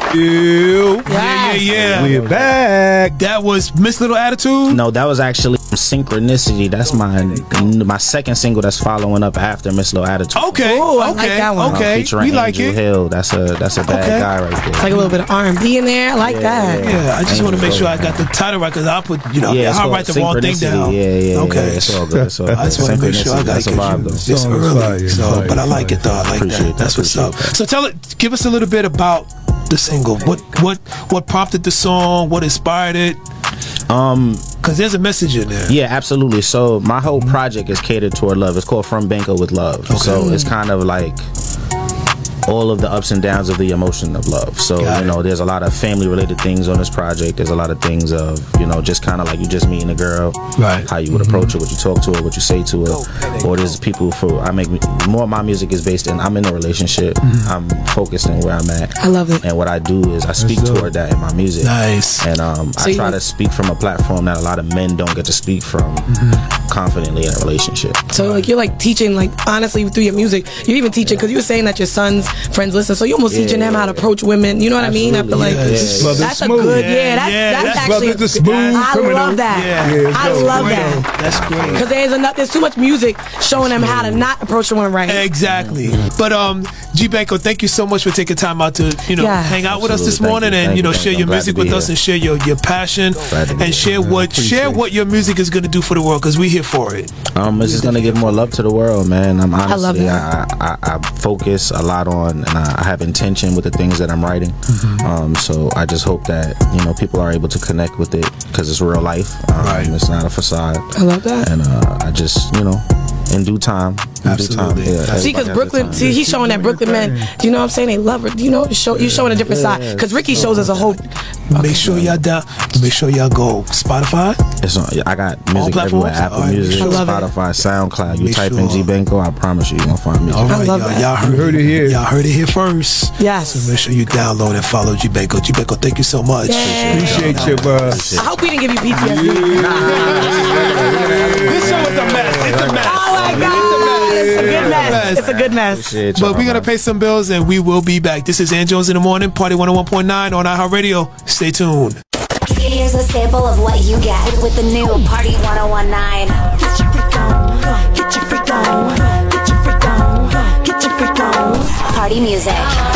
Ew. Yes. Yeah. We're back. That was Miss Little Attitude. No, that was actually Synchronicity. That's my second single that's following up after Miss Little Attitude. Okay. Ooh, I like that one. Okay. Featuring We like Angel it. Hill. That's a bad guy right there. It's like a little bit of R&B in there. I like that. Yeah, I just want to make sure I got the title right because I'll put, I'll write the wrong thing down. Yeah. Okay. It's all good. It's all good. I just want to make sure I got That's a vibe, though. It's early, but I like it though. I like Appreciate that. That's what's up. So give us a little bit about the single. What prompted the song? What inspired it? Because there's a message in there. Yeah, absolutely. So my whole project is catered toward love. It's called From Banco with Love. Okay. So it's kind of like all of the ups and downs of the emotion of love. So there's a lot of family related things on this project. There's a lot of things of just kind of like you just meeting a girl, right? How you would approach her, what you talk to her, what you say to her. Or there's people more of my music is based in I'm in a relationship. I'm focused in where I'm at. I love it. And what I do is I speak toward that in my music. Nice. And I try to speak from a platform that a lot of men don't get to speak from confidently in a relationship. So you're like teaching, like honestly through your music, you're even teaching because you were saying that your son's friends listen, so you're almost teaching them how to approach women. You know what I mean? I feel like that's a good, that's actually I love that. I love that. That's great. Because there's too much music showing them how to not approach a woman right. Exactly. But G Banco, thank you so much for taking time out to hang out with us this morning and share your music with us and share your passion and share what your music is going to do for the world because we're here for it. It's just going to give more love to the world, man. I'm honestly, I love that. I focus a lot on and I have intention with the things that I'm writing. So I just hope that people are able to connect with it because it's real life. It's not a facade. I love that. And I just in due time. Absolutely. See, because Brooklyn, he's showing that Brooklyn men, you know what I'm saying? They love it. You're showing a different side. Because Ricky shows us a whole. Make sure y'all go Spotify. I got music everywhere. Apple Music, Spotify, SoundCloud. You type in G Banco, I promise you're gonna find music. All right, I love that. Y'all heard it here. Y'all heard it here first. Yes. So make sure you download and follow G Banco. G Banco, thank you so much. Appreciate you, bro. I hope we didn't give you PTSD. This show is a mess. It's a mess. Oh my God. It's a good mess. It's a good mess. But we're going to pay some bills and we will be back. This is Ann Jones in the Morning, Party 101.9 on iHeartRadio. Stay tuned. Here's a sample of what you get with the new Party 101.9. Get your freak on, get your freak on, get your freak on, get your freak on. Party music.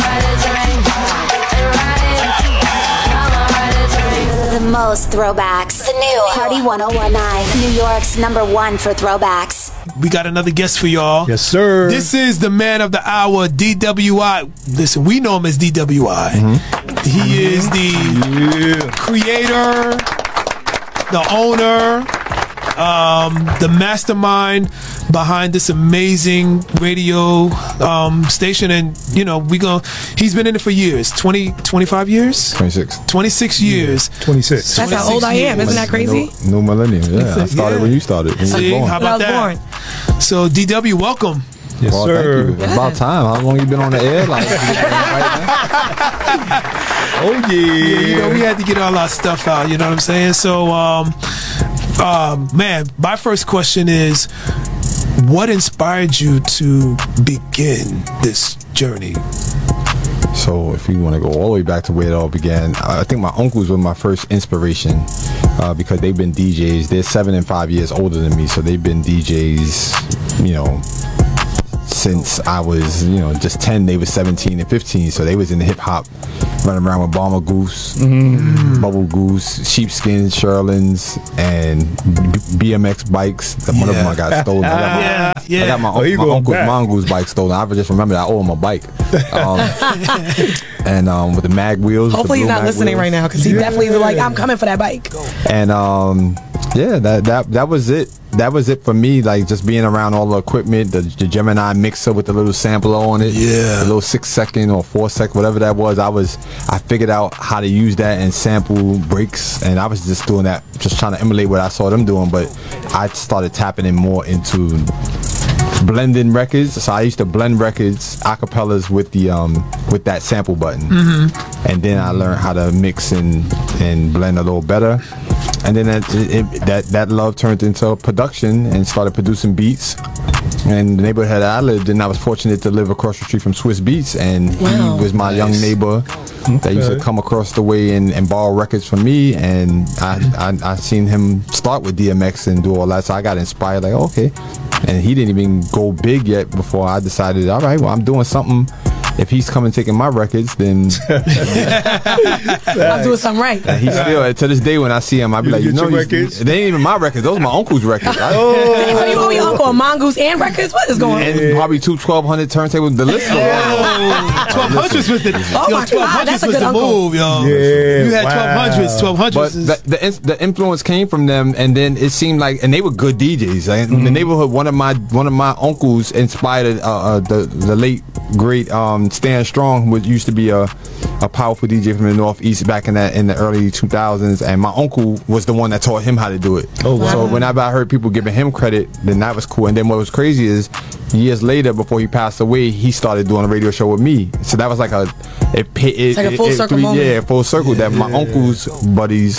The most throwbacks. The new Party 101.9, New York's #1 for throwbacks. We got another guest for y'all. Yes, sir. This is the man of the hour, DWI. Listen, we know him as DWI. He is the creator, the owner, the mastermind behind this amazing radio station. And he's been in it for years. 25 years? 26 years. 26. That's how old I am. Isn't that crazy? New millennium. Yeah, I started when you started. When See, you were how born. about that? So DW, welcome. Yes, Well, sir. thank you. It's about time. How long you been on the air? Oh, yeah. We had to get all our stuff out, you know what I'm saying? So, man, my first question is, what inspired you to begin this journey? So if you want to go all the way back to where it all began, I think my uncles were my first inspiration because they've been DJs. They're 7 and 5 years older than me, so they've been DJs, since I was, just 10. They were 17 and 15, so they was in hip hop, running around with Bomber Goose, Bubble Goose, Sheepskins, Sherlins, and BMX bikes. One of them I got stolen. I got my uncle's Mongoose bike stolen. I just remember I owe him a bike. And with the mag wheels. Hopefully he's not listening right now because he definitely was like, I'm coming for that bike. And that was it. That was it for me, like just being around all the equipment, the Gemini mixer with the little sampler on it, the little 6 second or 4 second, whatever that was. I figured out how to use that and sample breaks, and I was just doing that, just trying to emulate what I saw them doing. But I started tapping in more into blending records. So I used to blend records, acapellas with the with that sample button, and then I learned how to mix and blend a little better. And then that love turned into production and started producing beats. And the neighborhood I lived in, I was fortunate to live across the street from Swiss Beats, and he was my young neighbor that used to come across the way and borrow records from me, and I seen him start with DMX and do all that, so I got inspired, like, okay. And he didn't even go big yet before I decided, all right, well, I'm doing something. If he's coming taking my records, then I'm doing something right. He still, to this day, when I see him, I be like, you know, they ain't even my records. Those are my uncle's records. So you owe your uncle a Mongoose and records? What is going on? And probably 1200 turntables. The list. 1200s was the. Oh my God, that's a good uncle. Move, yo. Yeah, you had 1200s. But the influence came from them, and then it seemed like, and they were good DJs. Like, in the neighborhood, one of my uncles inspired the late great Stan Strong, which used to be a powerful DJ from the Northeast back in the early 2000s, and my uncle was the one that taught him how to do it. Oh, wow. So whenever I heard people giving him credit, then that was cool. And then what was crazy is, years later, before he passed away, he started doing a radio show with me. So that was like it's like a full circle moment. Yeah, full circle. That my uncle's buddies,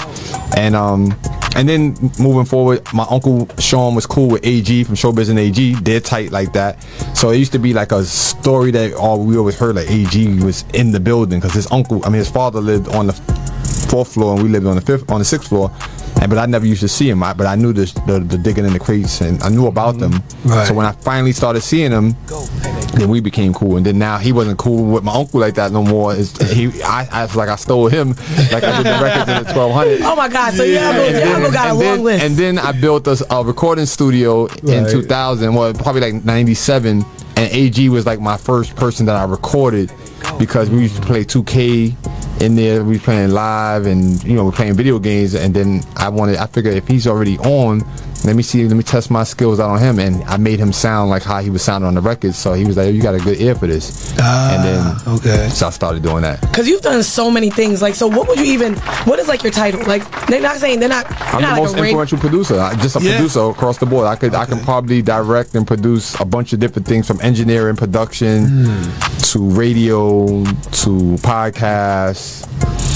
and then moving forward, my uncle Sean was cool with AG from Showbiz and AG. They're tight like that. So it used to be like a story that we always heard, like AG was in the building because his father lived on the 4th floor and we lived on the 6th floor. But I never used to see him. But I knew the digging in the crates, and I knew about them. Right. So when I finally started seeing him, then we became cool. And then now he wasn't cool with my uncle like that no more. I stole him, like I did the records in the 1200. Oh my God! So y'all got a long list. And then I built a recording studio in 2000. Well, probably like 97. And AG was like my first person that I recorded, because we used to play 2K in there. We were playing live, and we're playing video games. And then I figured if he's already on, let me test my skills out on him. And I made him sound like how he was sounding on the records. So he was like, you got a good ear for this. And then so I started doing that. Because you've done so many things. Like, so what is like your title? Like, they're not saying I'm the most influential producer. Just a producer across the board. I can probably direct and produce a bunch of different things, from engineering, production, to radio, to podcasts.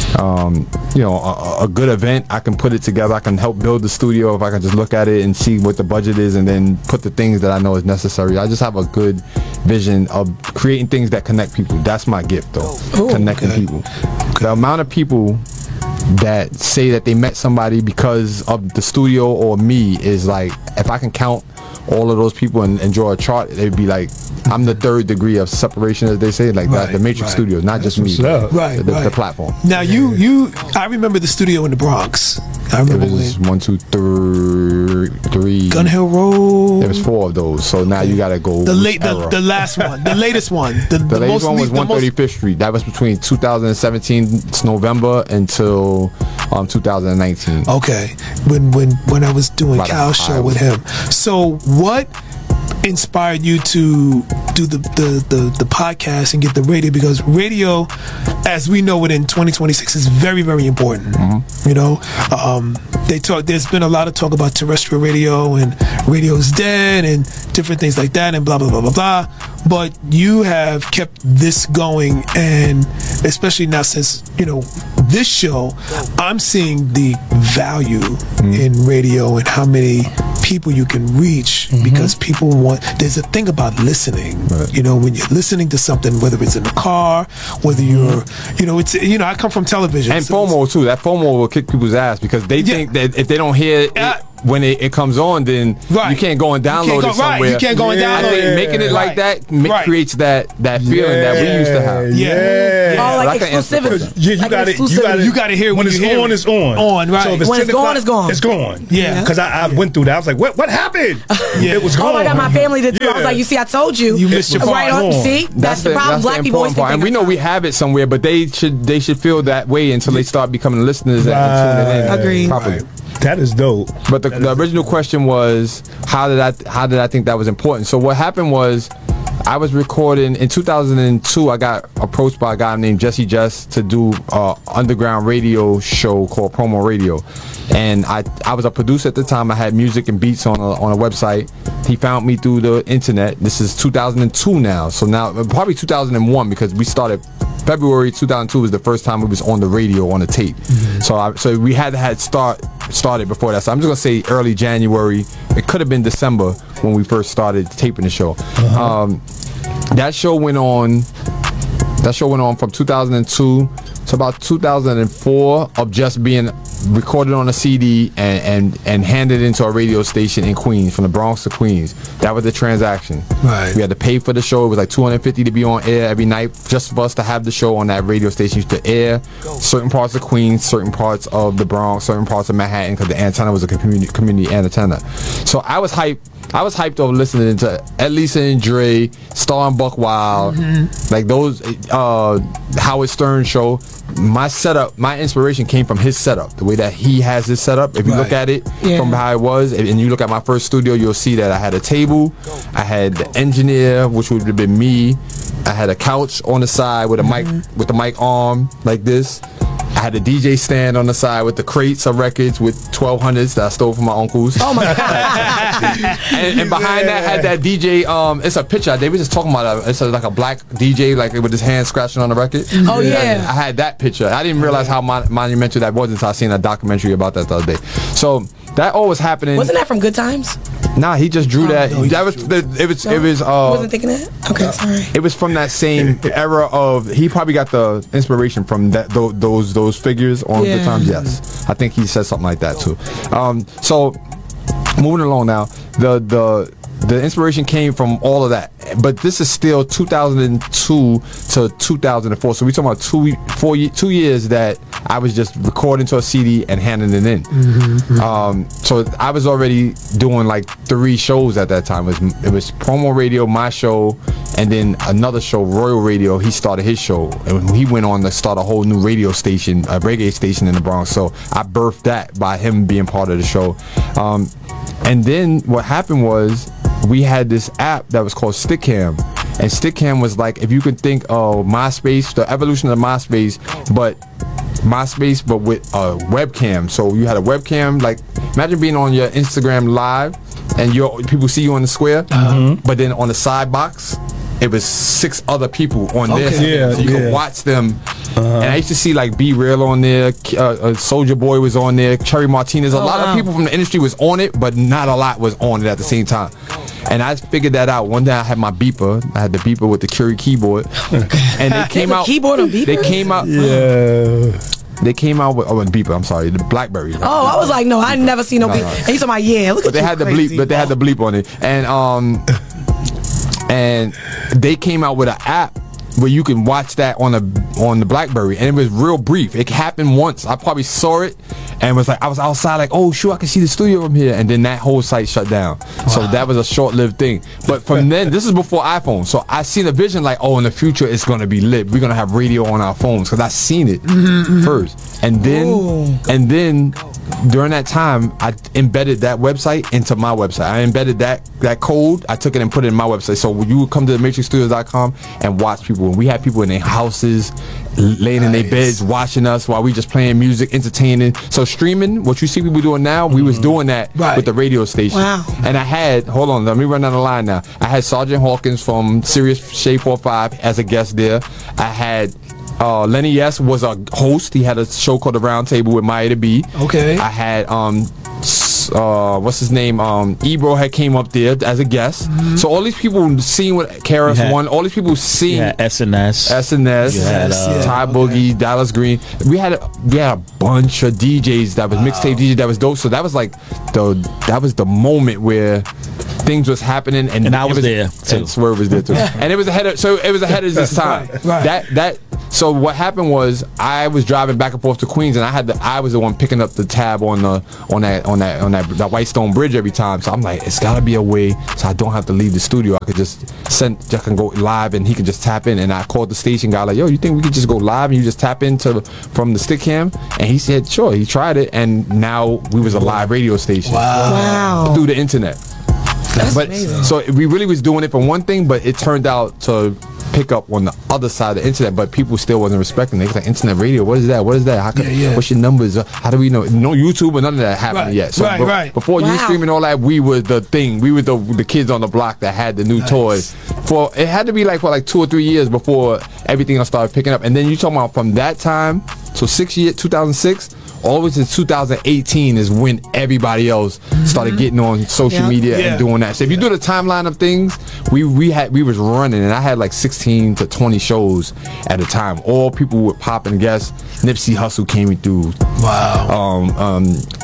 A good event, I can put it together. I can help build the studio if I can just look at it and see what the budget is, and then put the things that I know is necessary. I just have a good vision of creating things that connect people. That's my gift, though. Connecting people. The amount of people that say that they met somebody because of the studio or me is like, if I can count all of those people and draw a chart, they'd be like, I'm the 3rd degree of separation, as they say, like that. The Matrix Studios, not just me, the platform. Now I remember the studio in the Bronx. I remember it was 1, 2, 3 Gun Hill Road. There was 4 of those, so now you gotta go the last one, the latest one. The latest one was 135th Street. That was between 2017 November until 2019. Okay, when I was doing Cal's show with him. So what inspired you to do the podcast and get the radio? Because radio, as we know it in 2026, is very, very important. There's been a lot of talk about terrestrial radio and radio's dead and different things like that and blah blah blah blah blah. But you have kept this going, and especially now since this show, I'm seeing the value in radio and how many people you can reach, because people there's a thing about listening. When you're listening to something, whether it's in the car, whether you're I come from television, and FOMO too. That FOMO will kick people's ass, because they think that if they don't hear it when it comes on, then you can't go and download it somewhere. You can't go and download it. I think making it like that creates that feeling that we used to have. Like exclusivity. You got to hear when it's on. It's on. Right. So if it's when it's gone, it's gone. It's gone. Yeah. Because I went through that. I was like, what happened? It was gone. Oh my God, my family did too. I was like, you see, I told you. You missed your part. Right on. See, that's the problem. Black people always think. And we know we have it somewhere, but they should feel that way until they start becoming listeners and tuning in. Agreed. Properly. That is dope. But the original question was, how did I think that was important? So what happened was, I was recording in 2002. I got approached by a guy named Jesse Jess to do an underground radio show called Promo Radio, and I was a producer at the time. I had music and beats on a website. He found me through the internet. This is 2002 now, so now probably 2001, because we started. February 2002 was the first time it was on the radio on the tape. So we had started before that. So I'm just gonna say early January. It could have been December when we first started taping the show. That show went on. That show went on from 2002 to about 2004 of just being recorded on a CD and handed into a radio station in Queens, from the Bronx to Queens. That was the transaction. Right. We had to pay for the show. It was like $250 to be on air every night, just for us to have the show on that radio station. Used to air certain parts of Queens, certain parts of the Bronx, certain parts of Manhattan, because the antenna was a community antenna. So I was hyped over listening to Ed Lisa and Dre, Star and Buck Wild, like those Howard Stern show. My setup, my inspiration came from his setup, the way that he has his setup. If you look at it from how it was, and you look at my first studio, you'll see that I had a table, I had the engineer, which would have been me, I had a couch on the side with a mic, with the mic arm like this. I had a DJ stand on the side with the crates of records with 1200s that I stole from my uncles. Oh my god! and behind that had that DJ. It's a picture. They were just talking about it. It's like a black DJ, like with his hand scratching on the record. Oh yeah! I had that picture. I didn't realize how monumental that was until I seen a documentary about that the other day. So that all was happening. Wasn't that from Good Times? Nah, he just drew that. No, that was it was. Wasn't thinking that. Okay, sorry. It was from that same era of. He probably got the inspiration from that those figures on Good Times. Yes, I think he said something like that too. So moving along now, the inspiration came from all of that, but this is still 2002 to 2004. So we're talking about 2 years that I was just recording to a CD and handing it in. So I was already doing like 3 shows at that time. It was Promo Radio, my show, and then another show, Royal Radio. He started his show, and he went on to start a whole new radio station, a reggae station in the Bronx. So I birthed that by him being part of the show. And then what happened was, we had this app that was called Stickam, and Stickam was like, if you could think of MySpace, the evolution of MySpace, but with a webcam. So you had a webcam, like imagine being on your Instagram live and people see you on the square, but then on the side box it was 6 other people on there, so you could watch them. And I used to see like Be Real on there, Soulja Boy was on there, Cherry Martinez. A lot of people from the industry was on it, but not a lot was on it at the same time. And I figured that out. One day I had my beeper. I had the beeper with the Curie keyboard, and they came out. Keyboard on beeper. They came out. They came out with beeper. I'm sorry, the BlackBerry. Oh, I was like, no, I never seen no beeper. And he's talking about look but at they you had crazy, the bleep. But they had the bleep on it, and they came out with an app where you can watch that on the BlackBerry, and it was real brief. It happened once. I probably saw it and was like, I was outside like, oh shoot, I can see the studio from here, and then that whole site shut down. So that was a short-lived thing. But from then, this is before iPhone, so I seen a vision like, oh, in the future it's gonna be lit. We're gonna have radio on our phones, because I seen it first, and then during that time, I embedded that website into my website. I embedded that code. I took it and put it in my website. So you would come to matrixstudios.com and watch people. And we had people in their houses, laying in their beds, watching us while we just playing music, entertaining. So streaming, what you see people doing now, we was doing that with the radio station. Wow. And I had, hold on, let me run down the line now. I had Sergeant Hawkins from Sirius Shade 45 as a guest there. I had Lenny Yes was a host. He had a show called The Round Table with Maya the B. Okay. I had what's his name? Ebro had came up there as a guest. So all these people seeing what KRS One, all these people seeing SNS, Ty Boogie, Dallas Green. We had a bunch of DJs that was mixtape DJs that was dope. So that was like the moment where things was happening, and I was there too. And Swerve was there too. And it was ahead of his time. So what happened was, I was driving back and forth to Queens, and I was the one picking up the tab on that Whitestone Bridge every time. So I'm like, it's gotta be a way so I don't have to leave the studio. I could just can go live, and he could just tap in. And I called the station guy like, yo, you think we could just go live and you just tap into from the Stickam? And he said, sure. He tried it, and now we was a live radio station through the internet. That's amazing. So we really was doing it for one thing, but it turned out to pick up on the other side of the internet, but people still wasn't respecting it. They was like, internet radio, what is that? How can, what's your numbers? How do we know? No YouTube or none of that happened yet. So before you streaming all that, we were the thing. We were the kids on the block that had the new toys. It had to be like for 2 or 3 years before everything else started picking up. And then you talking about from that time, so 2006, all the way to 2018 is when everybody else started getting on social media and doing that. So if you do the timeline of things, we was running, and I had like 16 to 20 shows at a time. All people with popping guests. Nipsey Hussle came through. Wow.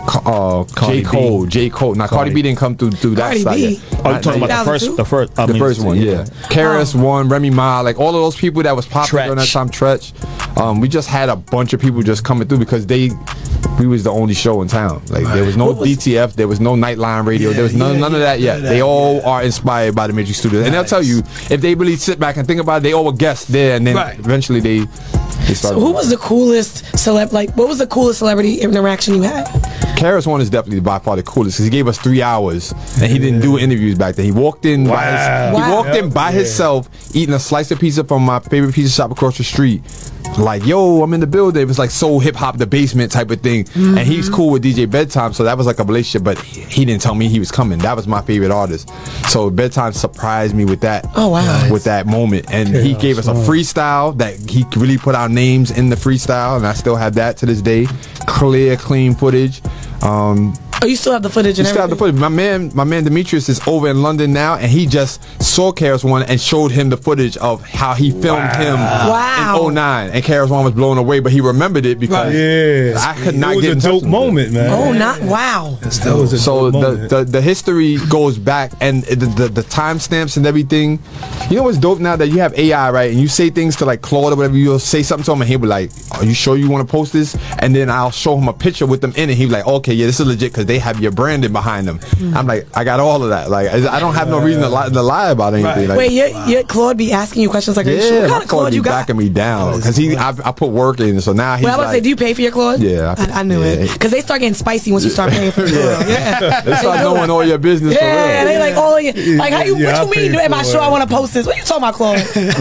J. Cole. Now Cardi B didn't come through that side yet. Oh, you talking about the first one? Yeah. Karis won, Remy Ma, like all of those people that was popular during that time. Tretch. We just had a bunch of people just coming through because we was the only show in town. Like there was no DTF, there was no Nightline Radio, there was none of that yet. They all are inspired by the Matrix Studios, and they'll tell you if they really sit back and think about it, they all were guests there, and then eventually they started. So who was the coolest what was the coolest celebrity interaction you had? Karis One is definitely by far the coolest because he gave us 3 hours and he didn't do interviews back then. He walked in by himself, eating a slice of pizza from my favorite pizza shop across the street. Like, yo, I'm in the building. It was like soul hip hop, the basement type of thing. And he's cool with DJ Bedtime, so that was like a relationship, but he didn't tell me he was coming. That was my favorite artist. So Bedtime surprised me with that. Oh, wow. With that moment. And he gave us a freestyle that he really put our names in the freestyle, and I still have that to this day. Clear, clean footage. Oh, you still have the footage and everything? Still have the footage. My man Demetrius is over in London now, and he just saw Karis One and showed him the footage of how he filmed him in 09. And Karis One was blown away, but he remembered it because I could not get in touch with it. It was a dope moment, man. Wow. That was a dope moment. The history goes back, and the timestamps and everything. You know what's dope now that you have AI, right? And you say things to like Claude or whatever, you'll say something to him, and he'll be like, "Are you sure you want to post this?" And then I'll show him a picture with them in it. He'll be like, "Okay, yeah, this is legit because they have your branding behind them." I'm like, I got all of that. Like, I don't have no reason to lie about anything. Like, wait, your Claude be asking you questions like, "Are you sure? What kind of Claude you got?" Backing me down because I put work in, so now he's. Well, I was like, do you pay for your Claude? Yeah, I knew it because they start getting spicy once you start paying for Claude. They start knowing all your business. Yeah, they like all of you. Like, what you mean? Am I sure I want to post this? What you talking about, Claude?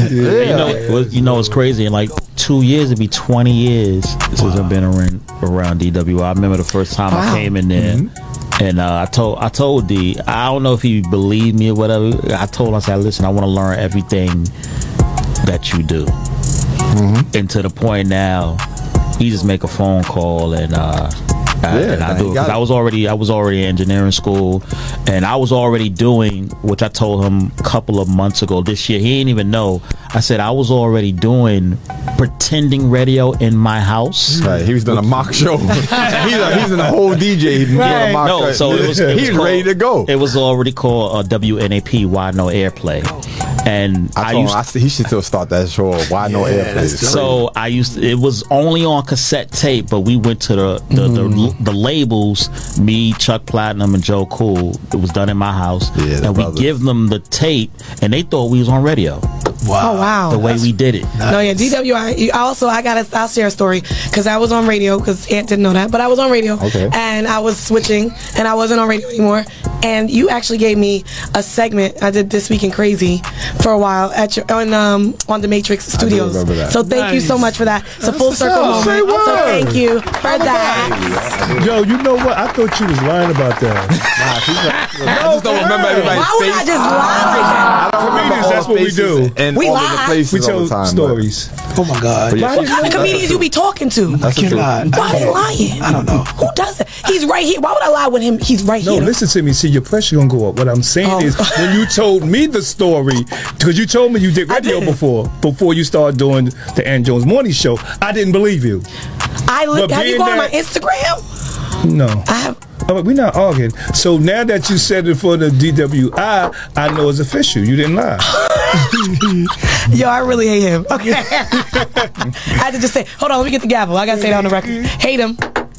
You know, it's crazy. In like 2 years, it'd be 20 years since I've been around DWI. I remember the first time I came in there. And I told D, I don't know if he believed me or whatever. I told him, I said, listen, I want to learn everything that you do. And to the point now, he just make a phone call and I do it. I was already in engineering school, and I was already doing, which I told him a couple of months ago this year. He didn't even know. I said I was already doing pretending radio in my house. Right, he was doing a mock show. he's in the whole DJ. So it was he's called, ready to go. It was already called WNAP. Why No Airplay? And he should still start that show. Why No Airplay? So it was only on cassette tape, but we went to the labels, me, Chuck Platinum, and Joe Cool. It was done in my house, and we give them the tape, and they thought we was on radio. Wow! Oh, wow! The way we did it. Nice. No, yeah, DWI. I'll share a story because I was on radio because Ant didn't know that, but I was on radio, and I was switching, and I wasn't on radio anymore. And you actually gave me a segment. I did This Week in Crazy for a while on the Matrix Studios. So thank you so much for that. It's a full circle moment. So thank you for that. Yo, you know what? I thought you was lying about that. I just don't remember everybody's face. Why would I just lie like that? I don't remember that's what we do. And we all lie. The places we tell all the time, stories. Oh my God! What kind of comedians you be talking to? I cannot. Why are they lying? I don't know. Who does it? He's right here. Why would I lie with him? He's right here. No, listen to me. See, your pressure gonna go up. What I'm saying is, when you told me the story, because you told me you did radio before you started doing the Ant Jones Morning Show, I didn't believe you. Have you gone on my Instagram? No. I have. We're not arguing. So now that you said it for the DWI, I know it's official. You didn't lie. Yo, I really hate him. Okay. I had to just say, hold on, let me get the gavel. I gotta say it on the record. Hate him.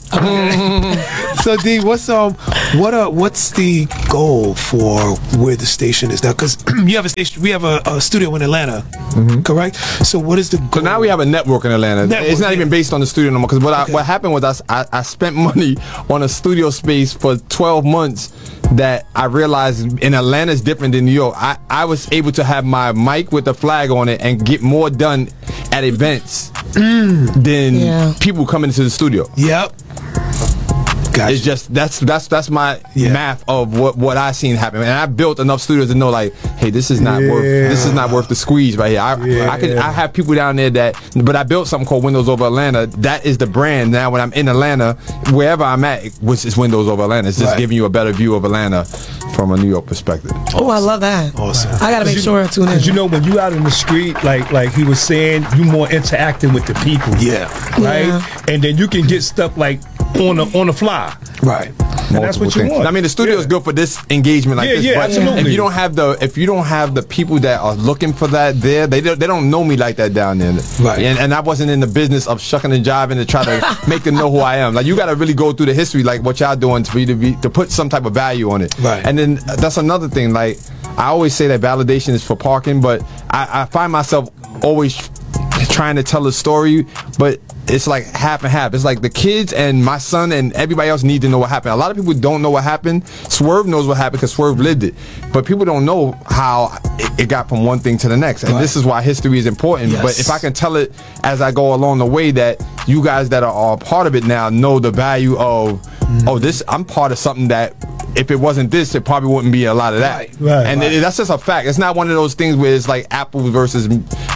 So D, what's the goal for where the station is now? Because you have a station, we have a studio in Atlanta, correct? So what is the goal? So now we have a network in Atlanta. It's not even based on the studio no more. Because what happened was I spent money on a studio space for 12 months that I realized in Atlanta is different than New York. I was able to have my mic with the flag on it and get more done at events than people coming into the studio. Yep. Gotcha. It's just that's my math of what I seen happen, and I built enough studios to know, like, hey, hey, this is not worth the squeeze right here. I have people down there but I built something called Windows Over Atlanta. That is the brand. Now when I'm in Atlanta, wherever I'm at, which is Windows Over Atlanta, it's just giving you a better view of Atlanta from a New York perspective. Oh, I love that. Awesome. I gotta make sure I tune in. Because you know, when you out in the street, like he was saying, you more interacting with the people. Yeah. Right? Yeah. And then you can get stuff like on the fly. Right. And that's what you want. I mean, the studio is good for this engagement like this. Yeah, but absolutely. if you don't have the people that are looking for that there, they don't know me like that down there. Right. And I wasn't in the business of shucking and jiving to try to make them know who I am. Like, you got to really go through the history, like what y'all doing for you to put some type of value on it. Right. And then that's another thing. Like, I always say that validation is for parking, but I find myself always trying to tell a story, but it's like half and half. It's like the kids and my son and everybody else need to know what happened. A lot of people don't know what happened. Swerve knows what happened because Swerve lived it, but people don't know how it got from one thing to the next. And this is why history is important. Yes. But if I can tell it as I go along the way, that you guys that are part of it now know the value of I'm part of something that if it wasn't this, it probably wouldn't be a lot of that. Right. That's just a fact. It's not one of those things where it's like Apple versus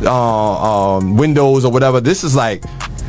Windows or whatever. This is like,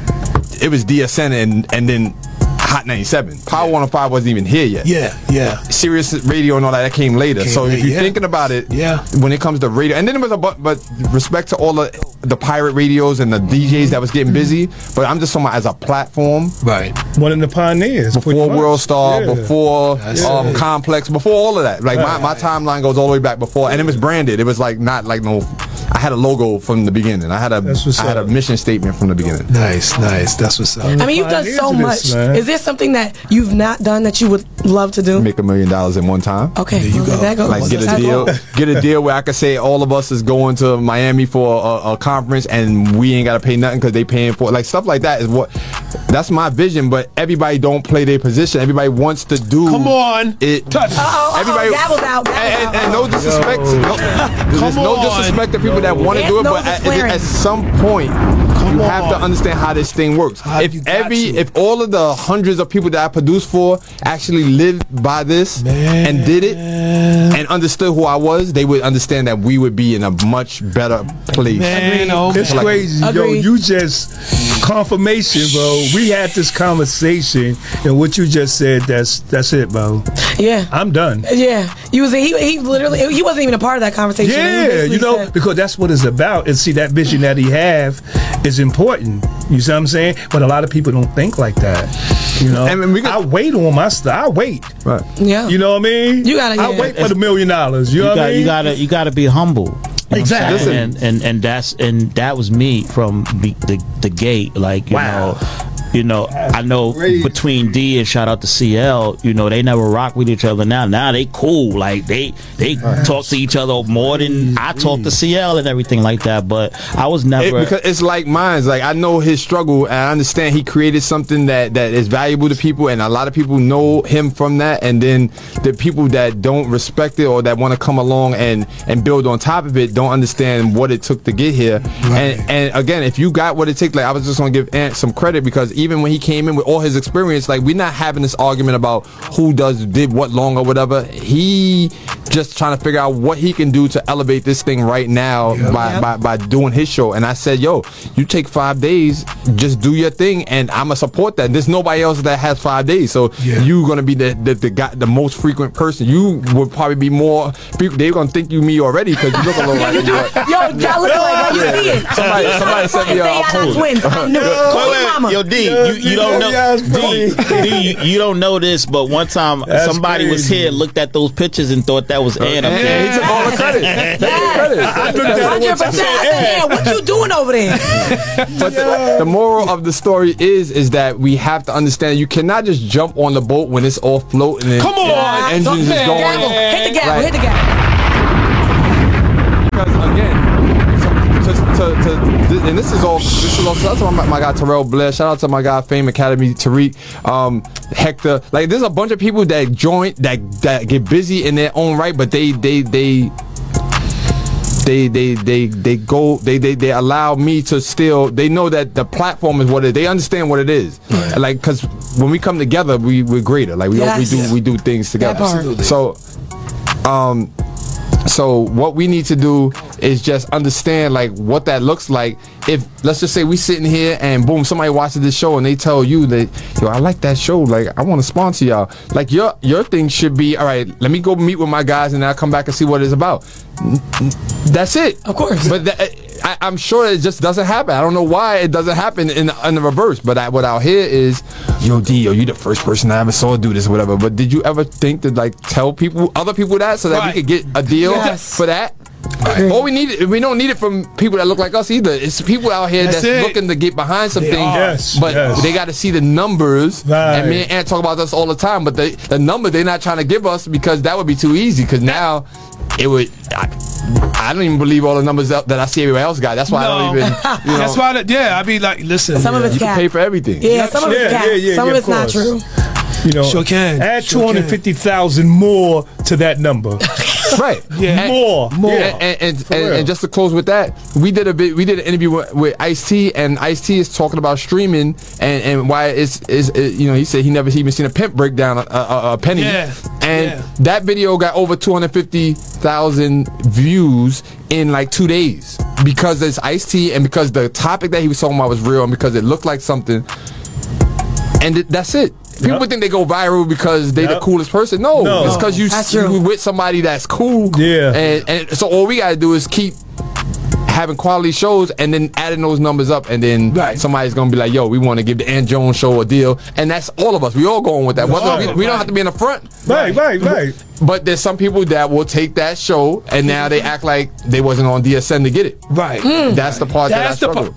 it was DSN and then Hot 97. Power 105 wasn't even here yet. Yeah. Sirius Radio and all that came later. So if you're thinking about it, when it comes to radio, and then it was but respect to all the pirate radios and the DJs that was getting busy, but I'm just talking about as a platform. Right. One of the pioneers. Before World Star, before Complex, before all of that. Like my timeline goes all the way back before, and it was branded. It was like not like no. I had a logo from the beginning. I had a mission statement from the beginning. Nice. That's what's up. I mean, you've done so much. Is there something that you've not done that you would love to do? Make $1 million in one time. Okay, there you go. That goes. Like get a deal where I could say all of us is going to Miami for a conference and we ain't gotta pay nothing because they paying for it. Like stuff like that is that's my vision. But everybody don't play their position. Everybody wants to do. Come on, it. Everybody that was out. And no disrespect. No disrespect to people that want to do it, but at some point you have to understand how this thing works. If all of the hundreds of people that I produced for actually lived by this and did it and understood who I was, they would understand that we would be in a much better place. It's crazy, yo. You just confirmation, bro. We had this conversation, and what you just said, that's it, bro. Yeah, I'm done. Yeah, he literally he wasn't even a part of that conversation. Yeah, because that's what it's about. And see, that vision that he have is important. You see what I'm saying? But a lot of people don't think like that. You know, I wait on my stuff. I wait. Right. Yeah. You know what I mean? I wait for the $1 million. You know what I mean? You gotta be humble. Exactly. And that was me from the gate. Like, you know, I know between D and shout out to CL, you know, they never rock with each other now. Now they cool. Like they talk to each other more than I talk to CL and everything like that. But I was never because it's like mine. Like I know his struggle and I understand he created something that is valuable to people, and a lot of people know him from that. And then the people that don't respect it or that want to come along and build on top of it don't understand what it took to get here. Right. And again, if you got what it takes, like I was just gonna give Ant some credit because even when he came in with all his experience, like we're not having this argument about who did what long or whatever. He just trying to figure out what he can do to elevate this thing right now by doing his show. And I said, yo, you take 5 days, just do your thing, and I'ma support that. There's nobody else that has 5 days, so you gonna be the most frequent person. You would probably be more. They're gonna think you me already because you look a little like me. Yo, y'all look like you see it. Somebody said me I'm twins. Yo, D, you don't know. D, you don't know this, but one time somebody was here, looked at those pictures, and thought that was Ann up there. He took all the credit. I looked at 100%. I said, what you doing over there? But the moral of the story is that we have to understand you cannot just jump on the boat when it's all floating and engines is going. Hit the gavel. Hit the gavel. Because again. And this is all shout out to my guy Terrell Blair, shout out to my guy Fame Academy Tariq, Hector. Like there's a bunch of people that join that get busy in their own right, but they allow me to still. They know that the platform is what it is. They understand what it is. Right. Like because when we come together, we're greater. Like we do things together. Absolutely. So So what we need to do is just understand like what that looks like. If let's just say we sitting here and boom, somebody watches this show and they tell you that, yo, I like that show, like I want to sponsor y'all. Like your thing should be, all right, let me go meet with my guys and I'll come back and see what it's about. That's it. Of course. But I'm sure it just doesn't happen. I don't know why it doesn't happen in the reverse. But what I'll hear is, yo, D, you the first person I ever saw do this or whatever. But did you ever think to like tell other people that so that we could get a deal for that? All we don't need it from people that look like us either. It's people out here that's looking to get behind some things, but they got to see the numbers. And me and Ant talk about this all the time, but the number they're not trying to give us because that would be too easy. Because now it would. I don't even believe all the numbers that I see everybody else got. That's why I don't even. You know, that's why. I be like, listen. Some of it's you can pay for everything. Yeah, some of it's cap. Some of it's not true. You know, sure can. Add 250,000 more to that number. Right. Yeah. More. And just to close with that, we did an interview with Ice-T, and Ice-T is talking about streaming and why it's he said he never even seen a pimp break down a penny. Yeah. And that video got over 250,000 views in like 2 days because it's Ice-T and because the topic that he was talking about was real and because it looked like something. And that's it. People think they go viral because they the coolest person. No, it's because you with somebody that's cool. Yeah. And so all we got to do is keep having quality shows and then adding those numbers up, and then somebody's going to be like, yo, we want to give the Ant Jones show a deal. And that's all of us. We all going with that. We don't have to be in the front. Right. But there's some people that will take that show and now they act like they wasn't on DSN to get it. Right. That's the part that I struggle.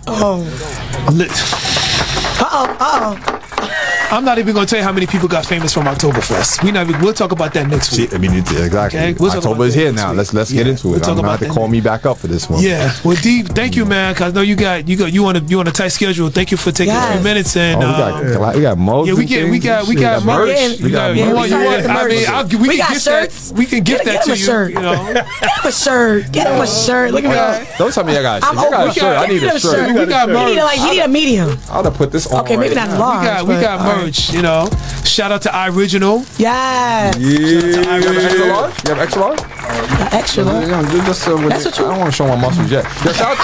I'm not even going to tell you how many people got famous from Oktoberfest. We'll talk about that next week. Exactly. Okay? October is here now. Let's get into it. I'm going to have to call me back up for this one. Yeah. Well, D, thank you, man. Cause I know you on a tight schedule. Thank you for taking a few minutes. And we got mugs. Yeah, we got merch. We got shirts. We can gift that to you. Get him a shirt. Look at me. Don't tell me I got a shirt. I need a shirt. We got merch. He need a medium. I'll have put this on. Okay, maybe not large. We got merch. Shout out to iRiginal. Yes. You have extra large? Extra large. That's what I don't want to show my muscles yet. Shout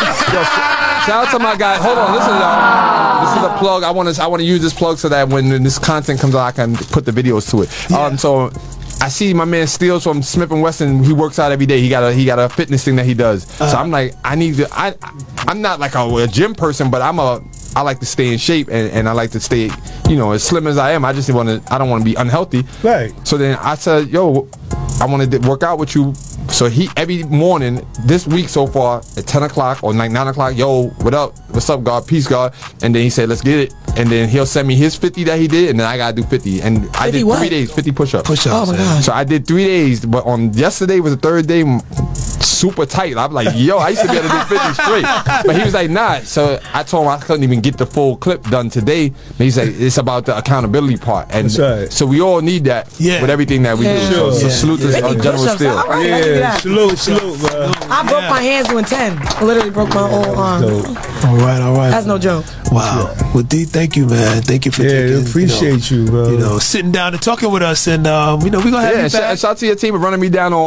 out to my guy. Hold on, listen, y'all. This is a plug. I want to use this plug so that when this content comes out, I can put the videos to it. So I see my man Steels from Smith & Wesson. He works out every day. He got a fitness thing that he does. So I'm like, I'm not like a gym person, but I like to stay in shape and I like to stay, as slim as I am. I don't want to be unhealthy. Right. So then I said, yo, I want to work out with you. So he every morning this week so far at 10 o'clock or like 9 o'clock, yo, what up? What's up, God? Peace, God. And then he said, let's get it. And then he'll send me his 50 that he did, and then I gotta do 50. And I did 3 days, 50 push-ups. Oh my God. So I did 3 days, but on yesterday was the third day, super tight. I'm like, yo, I used to be able to do 50 straight. But he was like, nah. So I told him I couldn't even get the full clip done today. And he's like, it's about the accountability part. And so we all need that with everything that we do. Sure. So salute to General Steele. Salute, bro. I broke my hands doing 10. I literally broke my whole arm. All right. That's no joke. Wow. Well, D, thank you, man. Thank you for appreciate you, bro. Sitting down and talking with us, and we're gonna have you back. Shout out to your team for running me down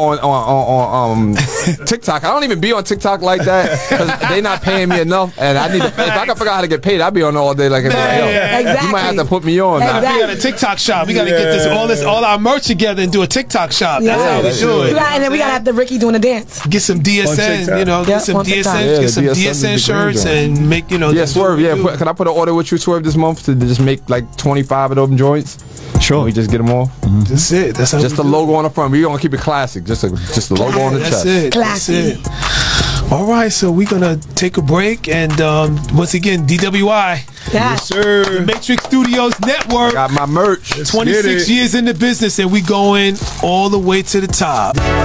on TikTok. I don't even be on TikTok like that because they not paying me enough, and I need to. If I can figure out how to get paid, I'd be on all day like everybody else. Exactly. You might have to put me on. Exactly. We got a TikTok shop. We got to get all our merch together and do a TikTok shop. That's how we do it. And then we gotta have the Ricky doing a dance. Get some DSN, get some DSN shirts and make Yeah, Swerve. Yeah, can I put an order with you, Swerve, this month to just make like 25 of them joints? Sure. We just get them all. Mm-hmm. That's it. That's how just the logo on the front. We gonna keep it classic. Just the logo on the chest. That's it. All right, so we're gonna take a break, and once again, DWI. Yes, sir. The Matrix Studios Network. Got my merch. 26 years in the business, and we going all the way to the top.